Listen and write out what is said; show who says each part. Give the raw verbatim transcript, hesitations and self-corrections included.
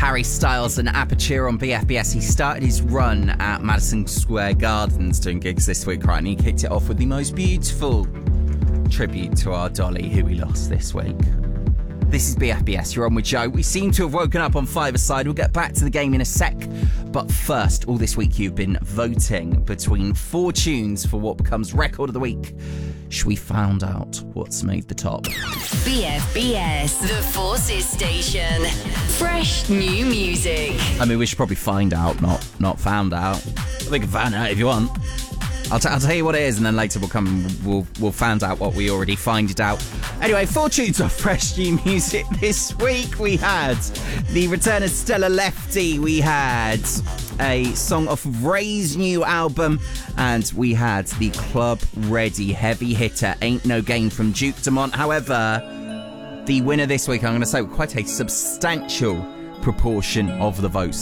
Speaker 1: Harry Styles and Aperture on B F B S. He started his run at Madison Square Gardens doing gigs this week, right? And he kicked it off with the most beautiful tribute to our Dolly, who we lost this week. This is B F B S. You're on with Joe. We seem to have woken up on five-a-side. We'll get back to the game in a sec. But first, all this week you've been voting between four tunes for what becomes Record of the Week. Should we find out what's made the top?
Speaker 2: B F B S, the Forces Station. Fresh new music.
Speaker 1: I mean, we should probably find out, not not found out. We can find out if you want. I'll, t- I'll tell you what it is, and then later we'll come and we'll, we'll find out what we already finded out. Anyway, four tunes of fresh new music this week. We had the return of Stella Lefty. We had a song off of Ray's new album. And we had the Club Ready heavy hitter, Ain't No Game from Duke Dumont. However, the winner this week, I'm going to say, with quite a substantial proportion of the votes.